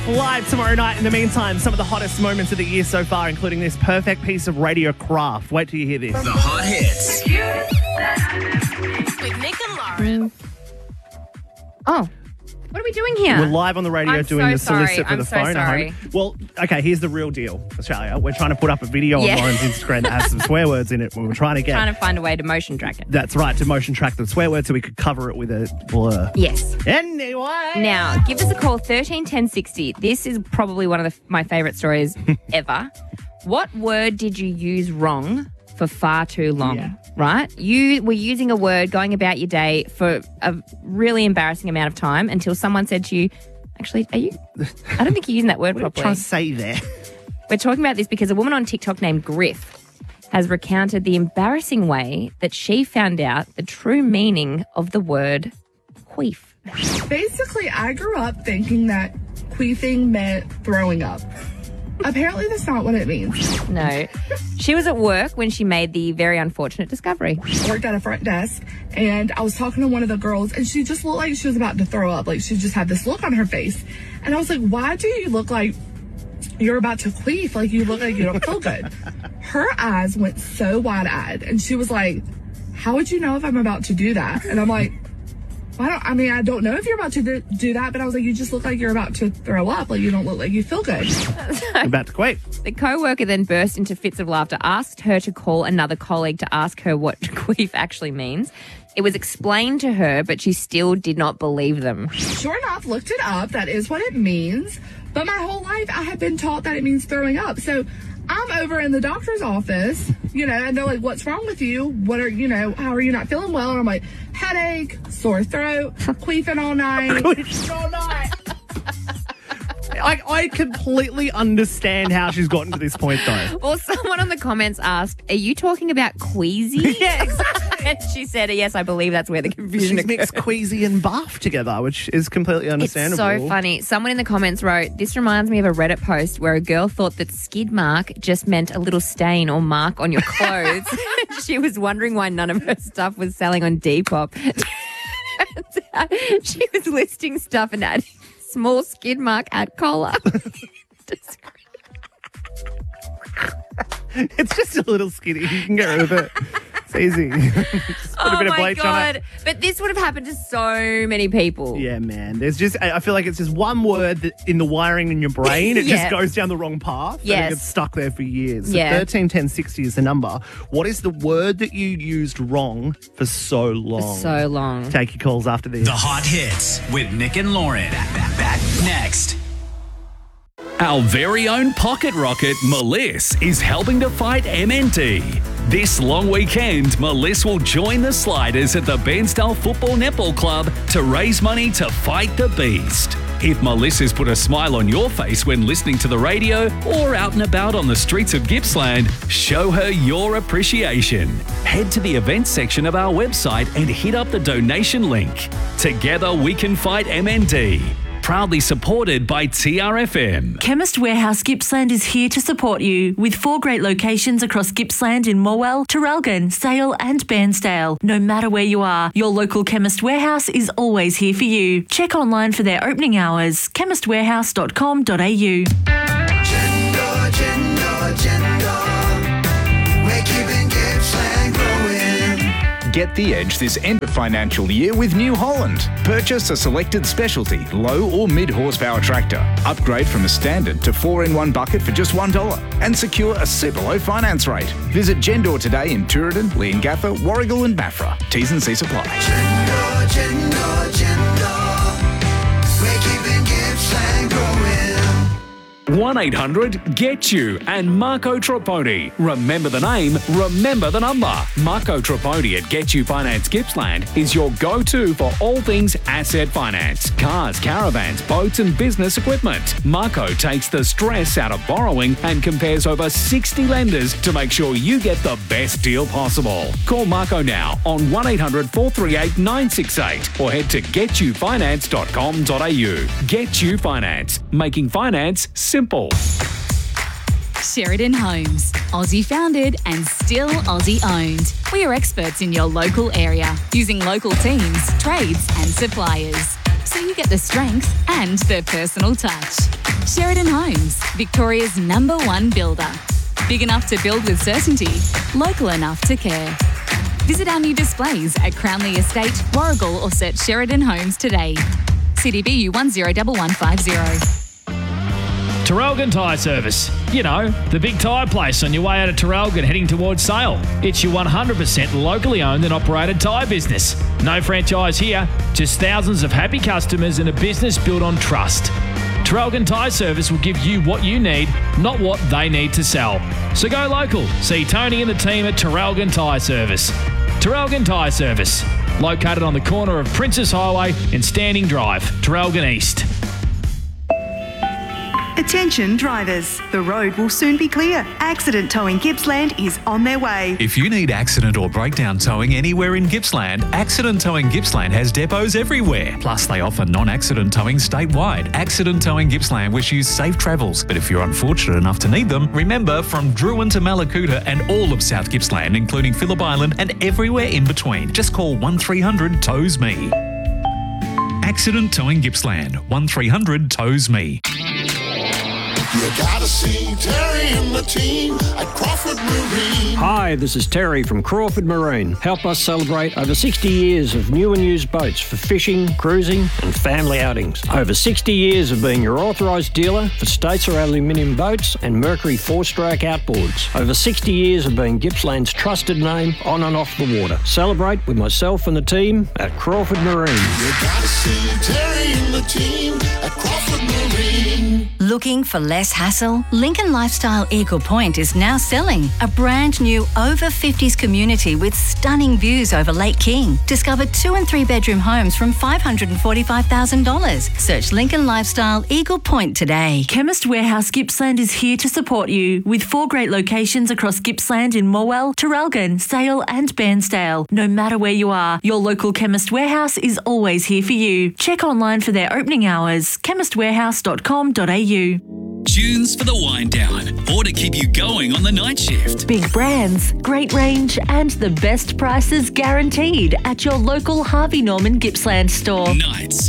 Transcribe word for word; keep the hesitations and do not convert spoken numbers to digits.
Live tomorrow night. In the meantime, some of the hottest moments of the year so far, including this perfect piece of radio craft. Wait till you hear this. The hot hits. With Nick and Lauren. Oh, what are we doing here? We're live on the radio I'm doing so the solicit sorry. for I'm the so phone sorry. at home. Well, okay, here's the real deal, Australia. We're trying to put up a video Yeah. on Lauren's Instagram that has some swear words in it. We were trying to get... Trying to find a way to motion track it. That's right, to motion track the swear word so we could cover it with a blur. Yes. Anyway. Now, give us a call, thirteen ten sixty. This is probably one of the, my favourite stories ever. What word did you use wrong for far too long? Yeah. Right? You were using a word going about your day for a really embarrassing amount of time until someone said to you, actually, are you? I don't think you're using that word What are you properly. trying to say there? We're talking about this because a woman on TikTok named Griff has recounted the embarrassing way that she found out the true meaning of the word queef. Basically, I grew up thinking that queefing meant throwing up. Apparently, that's not what it means. No. She was at work when she made the very unfortunate discovery. I worked at a front desk, and I was talking to one of the girls, and she just looked like she was about to throw up. Like, she just had this look on her face. And I was like, why do you look like you're about to queef? Like, you look like you don't feel good. Her eyes went so wide-eyed, and she was like, how would you know if I'm about to do that? And I'm like, I don't, I mean, I don't know if you're about to do, do that, but I was like, you just look like you're about to throw up. Like, you don't look like you feel good. I'm about to quit. The co-worker then burst into fits of laughter, asked her to call another colleague to ask her what queef actually means. It was explained to her, but she still did not believe them. Sure enough, looked it up. That is what it means. But my whole life, I have been taught that it means throwing up. So I'm over in the doctor's office, you know, and they're like, what's wrong with you? What are, you know, how are you not feeling well? And I'm like, headache, sore throat, queefing all night. all night. I, I completely understand how she's gotten to this point, though. Well, someone on the comments asked, are you talking about queasy? Yeah, exactly. And she said, yes, I believe that's where the confusion She's occurred. mixed queasy and buff together, which is completely It's understandable. so funny. Someone in the comments wrote, this reminds me of a Reddit post where a girl thought that skid mark just meant a little stain or mark on your clothes. She was wondering why none of her stuff was selling on Depop. She was listing stuff and adding small skid mark at collar. It's just a little skinny. You can get rid of it. It's easy. Just put a Oh bit of my bleach on it. God. But this would have happened to so many people. Yeah, man. There's just, I I feel like it's just one word that in the wiring in your brain, it Yeah. just goes down the wrong path. And Yes. it gets stuck there for years. So Yeah. thirteen ten sixty is the number. What is the word that you used wrong for so long? So long. Take your calls after this. The hot hits with Nick and Lauren. Back, back, back next. Our very own pocket rocket, Meliss, is helping to fight M N T. This long weekend, Meliss will join the Sliders at the Bairnsdale Football Netball Club to raise money to fight the beast. If Meliss has put a smile on your face when listening to the radio or out and about on the streets of Gippsland, show her your appreciation. Head to the events section of our website and hit up the donation link. Together we can fight M N T. Proudly supported by T R F M. Chemist Warehouse Gippsland is here to support you with four great locations across Gippsland in Morwell, Traralgon, Sale and Bairnsdale. No matter where you are, your local Chemist Warehouse is always here for you. Check online for their opening hours, chemist warehouse dot com dot a u. Gender, gender, gender. We're keeping Gippsland growing. Get the edge this end of financial year with New Holland. Purchase a selected specialty, low or mid horsepower tractor. Upgrade from a standard to four in one bucket for just one dollar and secure a super low finance rate. Visit Gendor today in Tooradin, Leongatha, Warragul and Maffra. T's and C supply. Gender, gender, gender. We're keeping Gippsland growing. one eight hundred get you and Marco Troponi. Remember the name, remember the number. Marco Troponi at Get You Finance Gippsland is your go-to for all things asset finance, cars, caravans, boats and business equipment. Marco takes the stress out of borrowing and compares over sixty lenders to make sure you get the best deal possible. Call Marco now on one eight hundred four three eight nine six eight or head to get you finance dot com dot a u. Get You Finance, making finance simple. Sheridan Homes, Aussie founded and still Aussie owned. We are experts in your local area, using local teams, trades and suppliers. So you get the strength and the personal touch. Sheridan Homes, Victoria's number one builder. Big enough to build with certainty, local enough to care. Visit our new displays at Crownley Estate, Warrigal, or search Sheridan Homes today. C D B U one zero one one five zero. Terrelgan Tyre Service. You know, the big tyre place on your way out of Terrelgan heading towards Sale. It's your one hundred percent locally owned and operated tyre business. No franchise here, just thousands of happy customers and a business built on trust. Terrelgan Tyre Service will give you what you need, not what they need to sell. So go local. See Tony and the team at Terrelgan Tyre Service. Terrelgan Tyre Service, located on the corner of Princess Highway and Standing Drive, Terrelgan East. Attention drivers, the road will soon be clear. Accident Towing Gippsland is on their way. If you need accident or breakdown towing anywhere in Gippsland, Accident Towing Gippsland has depots everywhere. Plus, they offer non-accident towing statewide. Accident Towing Gippsland wish you safe travels. But if you're unfortunate enough to need them, remember, from Druin to Malakuta and all of South Gippsland, including Phillip Island and everywhere in between, just call one three hundred tows me. Accident Towing Gippsland, one three hundred tows me. You gotta see Terry and the team at Crawford Marine. Hi, this is Terry from Crawford Marine. Help us celebrate over sixty years of new and used boats for fishing, cruising and family outings. Over sixty years of being your authorised dealer for Statesar aluminium boats and Mercury four-stroke outboards. Over sixty years of being Gippsland's trusted name on and off the water. Celebrate with myself and the team at Crawford Marine. You gotta see Terry and the team at Crawford Marine. Looking for less hassle? Lincoln Lifestyle Eagle Point is now selling a brand new over fifties community with stunning views over Lake King. Discover two and three bedroom homes from five hundred forty-five thousand dollars. Search Lincoln Lifestyle Eagle Point today. Chemist Warehouse Gippsland is here to support you with four great locations across Gippsland in Morwell, Terrelgan, Sale and Bairnsdale. No matter where you are, your local Chemist Warehouse is always here for you. Check online for their opening hours, chemist warehouse dot com dot a u. Tunes for the wind down or to keep you going on the night shift. Big brands, great range and the best prices guaranteed at your local Harvey Norman Gippsland store. Nights